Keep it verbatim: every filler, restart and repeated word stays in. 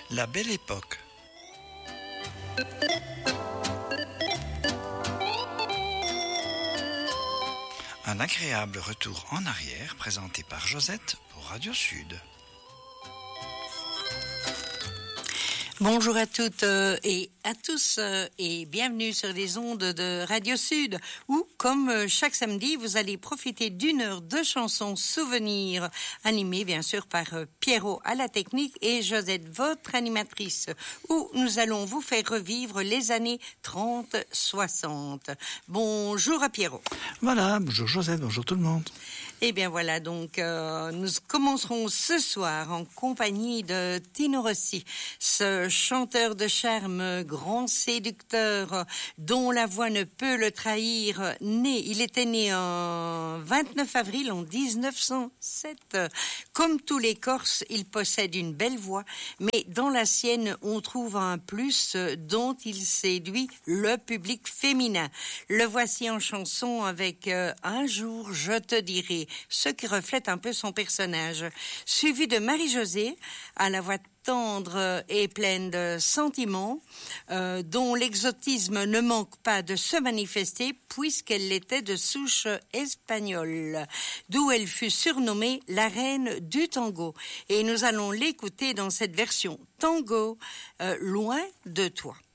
La Belle Époque. Un agréable retour en arrière présenté par Josette pour Radio Sud. Bonjour à toutes et à tous et bienvenue sur les ondes de Radio Sud où, comme chaque samedi, vous allez profiter d'une heure de chansons souvenirs animées bien sûr par Pierrot à la technique et Josette, votre animatrice, où nous allons vous faire revivre les années trente soixante. Bonjour à Pierrot. Voilà, bonjour Josette, bonjour tout le monde. Et bien voilà, donc euh, nous commencerons ce soir en compagnie de Tino Rossi, ce chanteur de charme, grand séducteur, dont la voix ne peut le trahir. Né, il était né en vingt-neuf avril en dix-neuf cent sept. Comme tous les Corses, il possède une belle voix, mais dans la sienne, on trouve un plus dont il séduit le public féminin. Le voici en chanson avec euh, Un jour je te dirai, ce qui reflète un peu son personnage. Suivi de Marie-Josée, à la voix tendre et pleine de sentiments, euh, dont l'exotisme ne manque pas de se manifester puisqu'elle était de souche espagnole, d'où elle fut surnommée la reine du tango. Et nous allons l'écouter dans cette version tango, euh, Loin de toi.